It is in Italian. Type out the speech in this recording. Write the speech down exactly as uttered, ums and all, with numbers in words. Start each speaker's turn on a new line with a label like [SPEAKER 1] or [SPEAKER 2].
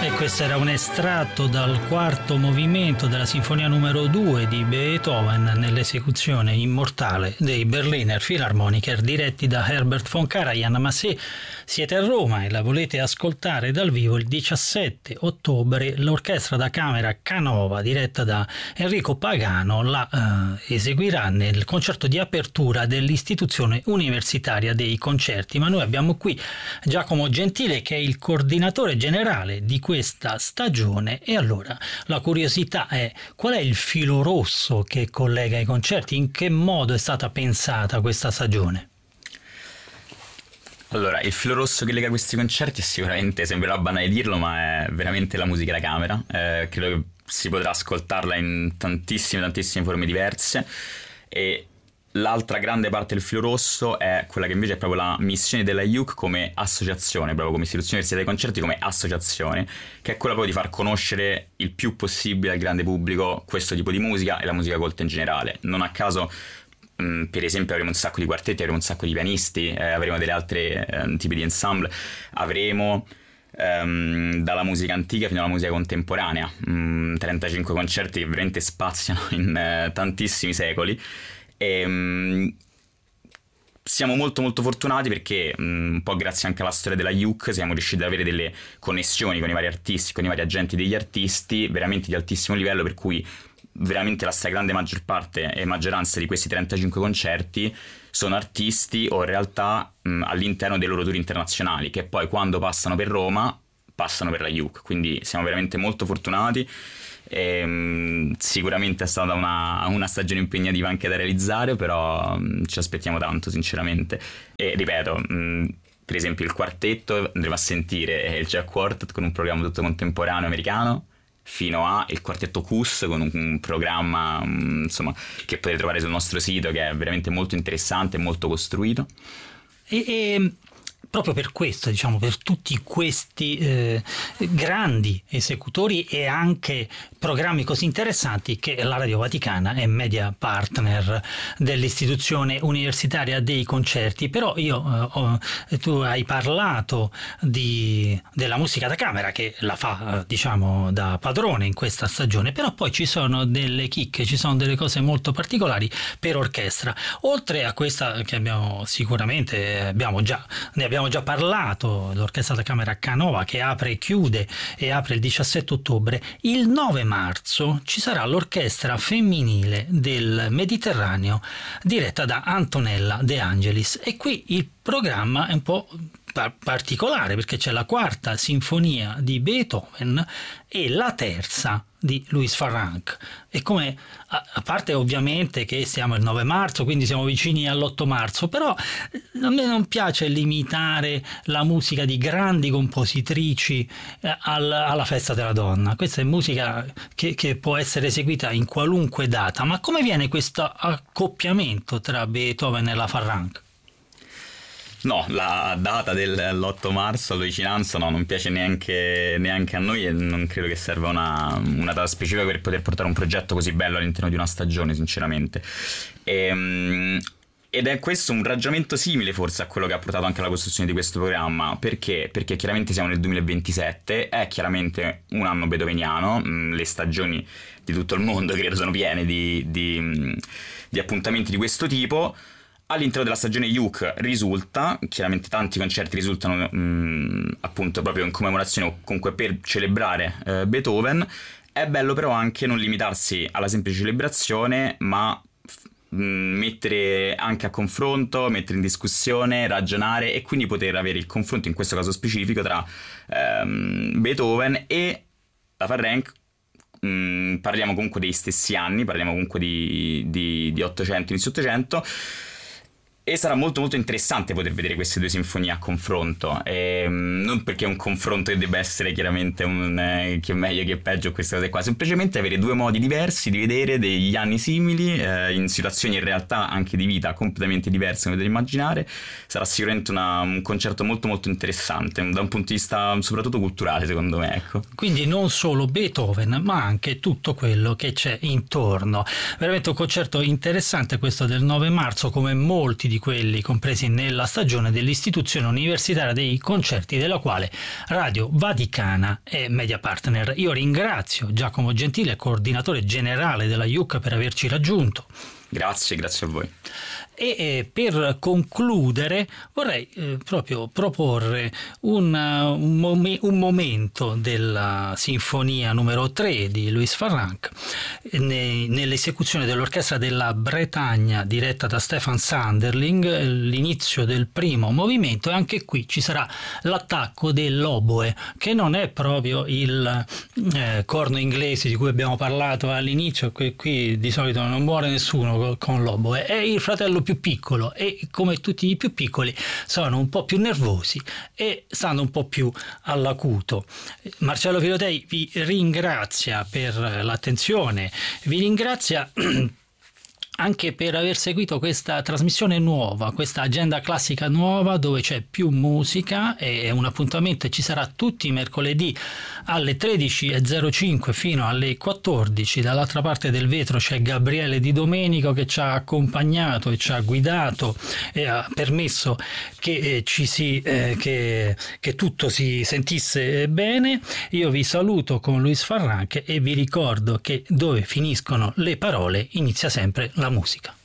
[SPEAKER 1] Questo era un estratto dal quarto movimento della sinfonia numero due di Beethoven nell'esecuzione immortale dei Berliner Philharmoniker diretti da Herbert von Karajan. Ma se siete a Roma e la volete ascoltare dal vivo, il diciassette ottobre l'orchestra da camera Canova diretta da Enrico Pagano la eh, eseguirà nel concerto di apertura dell'istituzione universitaria dei concerti. Ma noi abbiamo qui Giacomo Gentile, che è il coordinatore generale di questa stagione, e allora la curiosità è: qual è il filo rosso che collega i concerti? In che modo è stata pensata questa stagione?
[SPEAKER 2] Allora, il filo rosso che lega questi concerti è sicuramente, sembrerà banale dirlo, ma è veramente la musica da camera. Eh, credo che si potrà ascoltarla in tantissime tantissime forme diverse, e l'altra grande parte del filo rosso è quella che invece è proprio la missione della I U C come associazione, proprio come istituzione universitaria dei concerti, come associazione, che è quella proprio di far conoscere il più possibile al grande pubblico questo tipo di musica e la musica colta in generale. Non a caso, mh, per esempio, avremo un sacco di quartetti, avremo un sacco di pianisti, eh, avremo delle altre eh, tipi di ensemble, avremo ehm, dalla musica antica fino alla musica contemporanea, mh, trentacinque concerti che veramente spaziano in eh, tantissimi secoli. E, um, siamo molto molto fortunati perché um, un po' grazie anche alla storia della I U C siamo riusciti ad avere delle connessioni con i vari artisti, con i vari agenti degli artisti veramente di altissimo livello, per cui veramente la stragrande maggior parte e maggioranza di questi trentacinque concerti sono artisti o in realtà um, all'interno dei loro tour internazionali, che poi quando passano per Roma passano per la I U C, quindi siamo veramente molto fortunati. E, um, sicuramente è stata una, una stagione impegnativa anche da realizzare, però um, ci aspettiamo tanto sinceramente. E ripeto, um, per esempio il quartetto andremo a sentire il Jazz Quartet con un programma tutto contemporaneo americano, fino a il quartetto Q S con un, un programma um, insomma, che potete trovare sul nostro sito, che è veramente molto interessante e molto costruito.
[SPEAKER 1] E, e... proprio per questo, diciamo, per tutti questi eh, grandi esecutori e anche programmi così interessanti, che la Radio Vaticana è media partner dell'istituzione universitaria dei concerti. Però io eh, ho, tu hai parlato di, della musica da camera, che la fa, diciamo, da padrone in questa stagione, però poi ci sono delle chicche, ci sono delle cose molto particolari per orchestra, oltre a questa che abbiamo sicuramente abbiamo già ne abbiamo già parlato, l'orchestra da camera Canova, che apre e chiude e apre il diciassette ottobre. Il nove marzo ci sarà l'orchestra femminile del Mediterraneo diretta da Antonella De Angelis, e qui il programma è un po' particolare perché c'è la quarta sinfonia di Beethoven e la terza di Louis Farranc. E come, a parte ovviamente che siamo il nove marzo, quindi siamo vicini all'otto marzo, però a me non piace limitare la musica di grandi compositrici eh, al, alla festa della donna. Questa è musica che, che può essere eseguita in qualunque data. Ma come viene questo accoppiamento tra Beethoven e la Farranc?
[SPEAKER 2] No, la data dell'otto marzo, la vicinanza, no, non piace neanche, neanche a noi, e non credo che serva una, una data specifica per poter portare un progetto così bello all'interno di una stagione, sinceramente. E, ed è questo un ragionamento simile forse a quello che ha portato anche alla costruzione di questo programma. Perché? Perché chiaramente siamo nel duemilaventisette, è chiaramente un anno beethoveniano, le stagioni di tutto il mondo credo sono piene di, di, di appuntamenti di questo tipo. All'interno della stagione I U C risulta, chiaramente tanti concerti risultano mh, appunto proprio in commemorazione o comunque per celebrare eh, Beethoven. È bello però anche non limitarsi alla semplice celebrazione, ma mh, mettere anche a confronto, mettere in discussione, ragionare, e quindi poter avere il confronto in questo caso specifico tra ehm, Beethoven e la Farranc. Mh, parliamo comunque degli stessi anni, parliamo comunque di, di, di ottocento, inizio ottocento. E sarà molto molto interessante poter vedere queste due sinfonie a confronto, e, um, non perché è un confronto che debba essere chiaramente un eh, chi è meglio, chi è peggio, queste cose qua, semplicemente avere due modi diversi di vedere degli anni simili eh, in situazioni in realtà anche di vita completamente diverse, come potete immaginare. Sarà sicuramente una, un concerto molto molto interessante da un punto di vista soprattutto culturale, secondo me, ecco.
[SPEAKER 1] Quindi non solo Beethoven, ma anche tutto quello che c'è intorno. Veramente un concerto interessante questo del nove marzo, come molti di quelli compresi nella stagione dell'istituzione universitaria dei concerti, della quale Radio Vaticana è media partner. Io ringrazio Giacomo Gentile, coordinatore generale della I U C, per averci raggiunto.
[SPEAKER 2] Grazie, grazie a voi.
[SPEAKER 1] E eh, per concludere vorrei eh, proprio proporre un, uh, un, mom- un momento della sinfonia numero tre di Louis Farranc eh, ne- nell'esecuzione dell'orchestra della Bretagna diretta da Stefan Sanderling, eh, l'inizio del primo movimento, e anche qui ci sarà l'attacco dell'oboe, che non è proprio il eh, corno inglese di cui abbiamo parlato all'inizio, che qui di solito non muore nessuno con l'oboe, è il fratello più piccolo, e come tutti i più piccoli sono un po' più nervosi e stanno un po' più all'acuto. Marcello Filotei vi ringrazia per l'attenzione, vi ringrazia anche per aver seguito questa trasmissione nuova, questa agenda classica nuova, dove c'è più musica, e un appuntamento ci sarà tutti i mercoledì alle tredici e zero cinque fino alle quattordici. Dall'altra parte del vetro c'è Gabriele Di Domenico, che ci ha accompagnato e ci ha guidato e ha permesso che eh, ci si eh, che, che tutto si sentisse bene. Io vi saluto con Louis Farranc e vi ricordo che dove finiscono le parole inizia sempre la musica.